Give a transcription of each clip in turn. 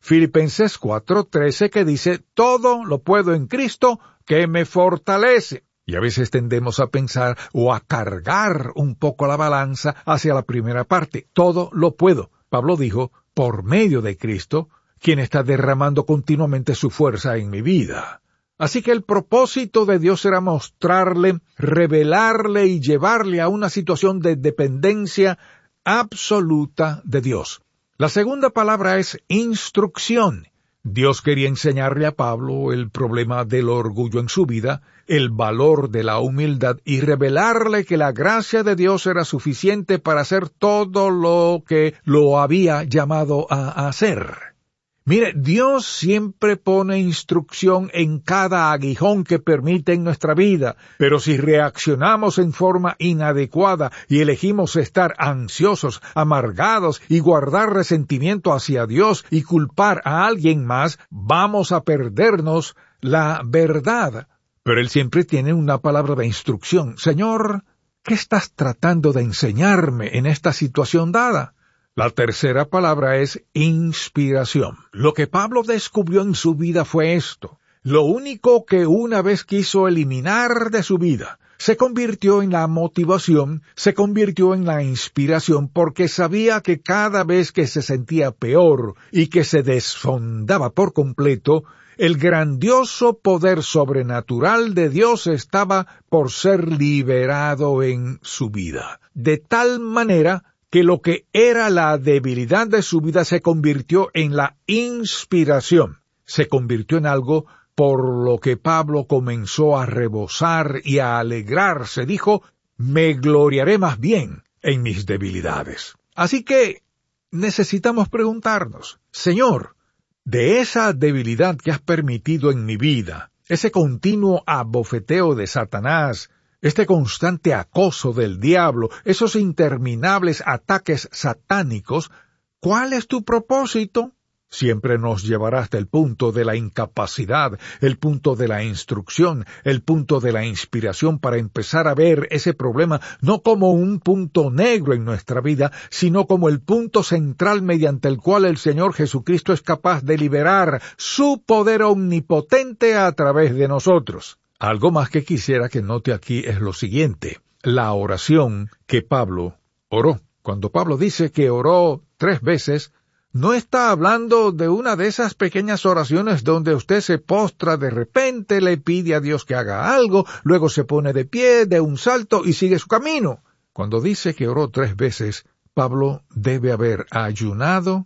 Filipenses 4:13, que dice, todo lo puedo en Cristo que me fortalece. Y a veces tendemos a pensar o a cargar un poco la balanza hacia la primera parte. Todo lo puedo. Pablo dijo, por medio de Cristo, quien está derramando continuamente su fuerza en mi vida. Así que el propósito de Dios era mostrarle, revelarle y llevarle a una situación de dependencia absoluta de Dios. La segunda palabra es instrucción. Dios quería enseñarle a Pablo el problema del orgullo en su vida, el valor de la humildad y revelarle que la gracia de Dios era suficiente para hacer todo lo que lo había llamado a hacer. Mire, Dios siempre pone instrucción en cada aguijón que permite en nuestra vida, pero si reaccionamos en forma inadecuada y elegimos estar ansiosos, amargados y guardar resentimiento hacia Dios y culpar a alguien más, vamos a perdernos la verdad. Pero Él siempre tiene una palabra de instrucción. Señor, ¿qué estás tratando de enseñarme en esta situación dada? La tercera palabra es inspiración. Lo que Pablo descubrió en su vida fue esto. Lo único que una vez quiso eliminar de su vida se convirtió en la motivación, se convirtió en la inspiración, porque sabía que cada vez que se sentía peor y que se desfondaba por completo, el grandioso poder sobrenatural de Dios estaba por ser liberado en su vida. De tal manera que lo que era la debilidad de su vida se convirtió en la inspiración, se convirtió en algo por lo que Pablo comenzó a rebosar y a alegrarse. Dijo, me gloriaré más bien en mis debilidades. Así que necesitamos preguntarnos, Señor, de esa debilidad que has permitido en mi vida, ese continuo abofeteo de Satanás, este constante acoso del diablo, esos interminables ataques satánicos, ¿cuál es tu propósito? Siempre nos llevará hasta el punto de la incapacidad, el punto de la instrucción, el punto de la inspiración para empezar a ver ese problema no como un punto negro en nuestra vida, sino como el punto central mediante el cual el Señor Jesucristo es capaz de liberar su poder omnipotente a través de nosotros. Algo más que quisiera que note aquí es lo siguiente, la oración que Pablo oró. Cuando Pablo dice que oró 3 veces, no está hablando de una de esas pequeñas oraciones donde usted se postra de repente, le pide a Dios que haga algo, luego se pone de pie, de un salto y sigue su camino. Cuando dice que oró 3 veces, Pablo debe haber ayunado,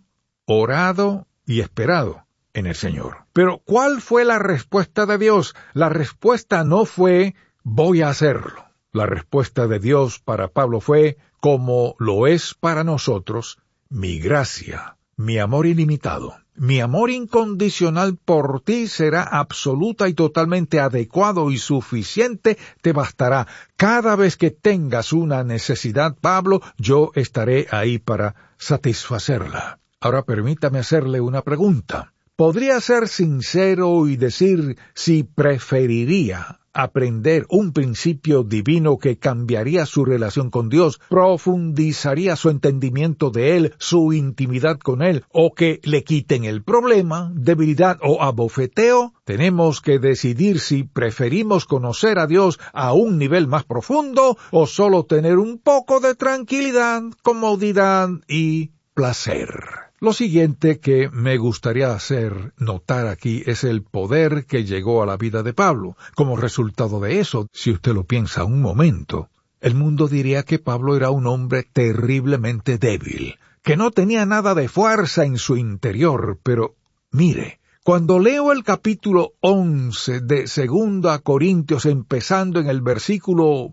orado y esperado en el Señor. Pero, ¿cuál fue la respuesta de Dios? La respuesta no fue, voy a hacerlo. La respuesta de Dios para Pablo fue, como lo es para nosotros, mi gracia, mi amor ilimitado, mi amor incondicional por ti será absoluta y totalmente adecuado y suficiente, te bastará. Cada vez que tengas una necesidad, Pablo, yo estaré ahí para satisfacerla. Ahora permítame hacerle una pregunta. ¿Podría ser sincero y decir si preferiría aprender un principio divino que cambiaría su relación con Dios, profundizaría su entendimiento de Él, su intimidad con Él, o que le quiten el problema, debilidad o abofeteo? Tenemos que decidir si preferimos conocer a Dios a un nivel más profundo o solo tener un poco de tranquilidad, comodidad y placer. Lo siguiente que me gustaría hacer notar aquí es el poder que llegó a la vida de Pablo. Como resultado de eso, si usted lo piensa un momento, el mundo diría que Pablo era un hombre terriblemente débil, que no tenía nada de fuerza en su interior, pero mire, cuando leo el capítulo 11 de 2 Corintios, empezando en el versículo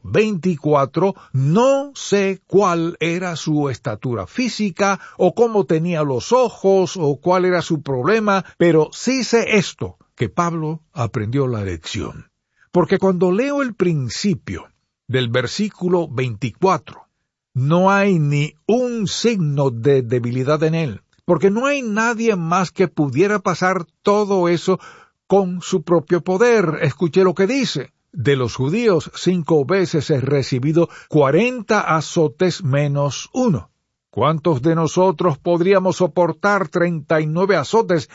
24, no sé cuál era su estatura física, o cómo tenía los ojos, o cuál era su problema, pero sí sé esto, que Pablo aprendió la lección. Porque cuando leo el principio del versículo 24, no hay ni un signo de debilidad en él. Porque no hay nadie más que pudiera pasar todo eso con su propio poder. Escuché lo que dice. De los judíos 5 veces he recibido 40 azotes menos 1. ¿Cuántos de nosotros podríamos soportar 39 azotes